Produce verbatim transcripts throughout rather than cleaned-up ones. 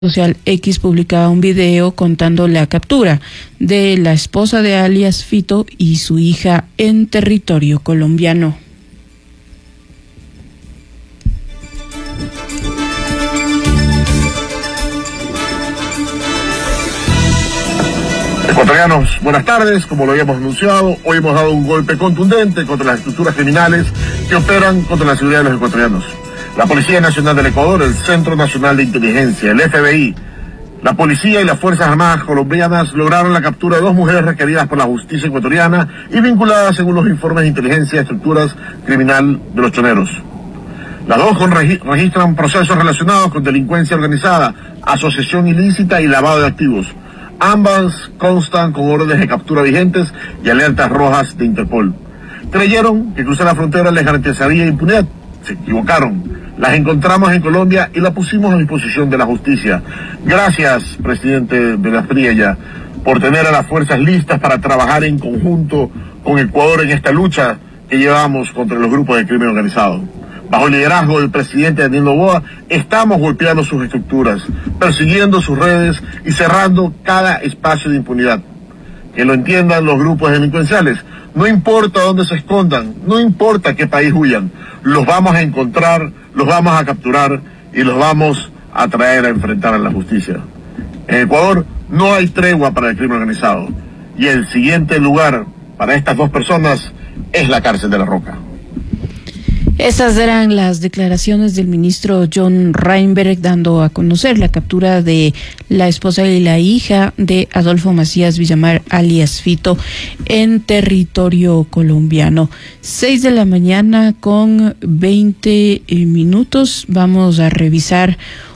social X publicaba un video contando la captura de la esposa de alias Fito y su hija en territorio colombiano. Ecuatorianos, buenas tardes. Como lo habíamos anunciado, hoy hemos dado un golpe contundente contra las estructuras criminales que operan contra la seguridad de los ecuatorianos. La Policía Nacional del Ecuador, el Centro Nacional de Inteligencia, el F B I, la Policía y las Fuerzas Armadas colombianas lograron la captura de dos mujeres requeridas por la justicia ecuatoriana y vinculadas, según los informes de inteligencia, a estructuras criminal de los choneros. Las dos con regi registran procesos relacionados con delincuencia organizada, asociación ilícita y lavado de activos. Ambas constan con órdenes de captura vigentes y alertas rojas de Interpol. Creyeron que cruzar la frontera les garantizaría impunidad. Se equivocaron. Las encontramos en Colombia y la pusimos a disposición de la justicia. Gracias, presidente de la Friella, por tener a las fuerzas listas para trabajar en conjunto con Ecuador en esta lucha que llevamos contra los grupos de crimen organizado. Bajo el liderazgo del presidente Daniel Noboa, estamos golpeando sus estructuras, persiguiendo sus redes y cerrando cada espacio de impunidad. Que lo entiendan los grupos delincuenciales. No importa dónde se escondan, no importa qué país huyan, los vamos a encontrar, los vamos a capturar y los vamos a traer a enfrentar a la justicia. En Ecuador no hay tregua para el crimen organizado y el siguiente lugar para estas dos personas es la cárcel de La Roca. Esas eran las declaraciones del ministro John Reinberg dando a conocer la captura de la esposa y la hija de Adolfo Macías Villamar, alias Fito, en territorio colombiano. Seis de la mañana con veinte minutos. Vamos a revisar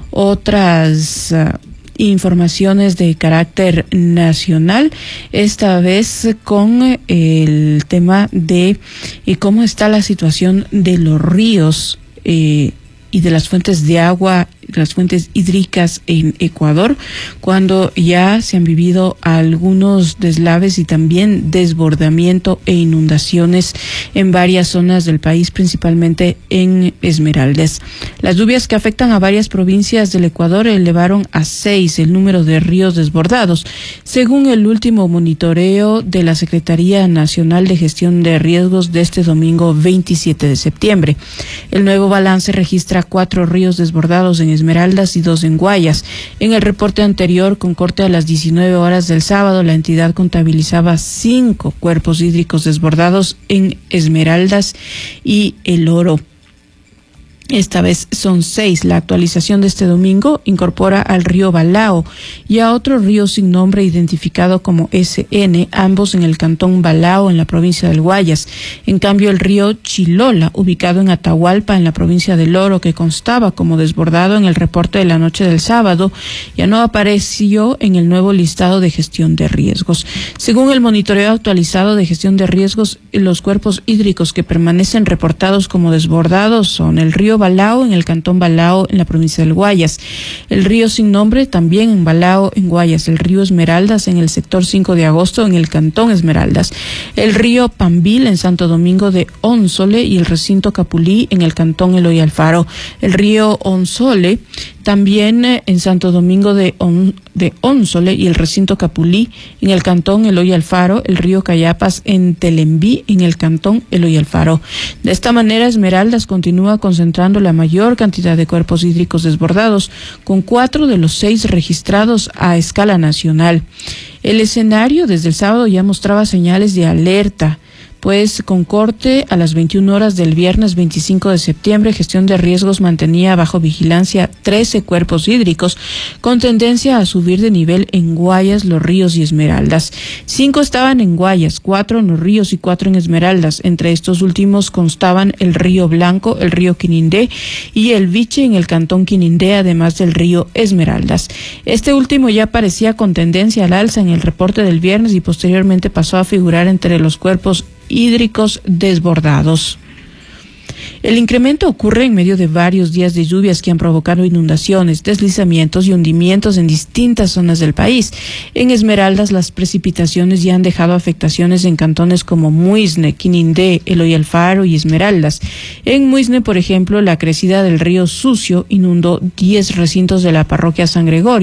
otras uh, informaciones de carácter nacional, esta vez con el tema de eh, cómo está la situación de los ríos eh, y de las fuentes de agua, las fuentes hídricas en Ecuador, cuando ya se han vivido algunos deslaves y también desbordamiento e inundaciones en varias zonas del país, principalmente en Esmeraldas. Las lluvias que afectan a varias provincias del Ecuador elevaron a seis el número de ríos desbordados, según el último monitoreo de la Secretaría Nacional de Gestión de Riesgos de este domingo veintisiete de septiembre. El nuevo balance registra cuatro ríos desbordados en Esmeraldas y dos en Guayas. En el reporte anterior, con corte a las diecinueve horas del sábado, la entidad contabilizaba cinco cuerpos hídricos desbordados en Esmeraldas y El Oro. Esta vez son seis. La actualización de este domingo incorpora al río Balao y a otro río sin nombre identificado como S N, ambos en el cantón Balao, en la provincia del Guayas. En cambio, el río Chilola, ubicado en Atahualpa, en la provincia del Oro, que constaba como desbordado en el reporte de la noche del sábado, ya no apareció en el nuevo listado de gestión de riesgos. Según el monitoreo actualizado de gestión de riesgos, los cuerpos hídricos que permanecen reportados como desbordados son el río Balao, en el cantón Balao, en la provincia del Guayas, el río sin nombre también en Balao, en Guayas, el río Esmeraldas en el sector cinco de agosto, en el cantón Esmeraldas, el río Pambil en Santo Domingo de Onsole y el recinto Capulí en el cantón Eloy Alfaro, el río Onsole también en Santo Domingo de, On, de Onsole y el recinto Capulí en el cantón Eloy Alfaro, el río Cayapas en Telembí en el cantón Eloy Alfaro. De esta manera, Esmeraldas continúa concentrando la mayor cantidad de cuerpos hídricos desbordados, con cuatro de los seis registrados a escala nacional. El escenario desde el sábado ya mostraba señales de alerta, pues con corte a las veintiuna horas del viernes veinticinco de septiembre, Gestión de Riesgos mantenía bajo vigilancia trece cuerpos hídricos, con tendencia a subir de nivel en Guayas, Los Ríos y Esmeraldas. Cinco estaban en Guayas, cuatro en Los Ríos y cuatro en Esmeraldas. Entre estos últimos constaban el río Blanco, el río Quinindé y el Viche en el cantón Quinindé, además del río Esmeraldas. Este último ya aparecía con tendencia al alza en el reporte del viernes y posteriormente pasó a figurar entre los cuerpos hídricos desbordados. El incremento ocurre en medio de varios días de lluvias que han provocado inundaciones, deslizamientos y hundimientos en distintas zonas del país. En Esmeraldas, las precipitaciones ya han dejado afectaciones en cantones como Muisne, Quinindé, Eloy Alfaro y Esmeraldas. En Muisne, por ejemplo, la crecida del río Sucio inundó diez recintos de la parroquia San Gregorio.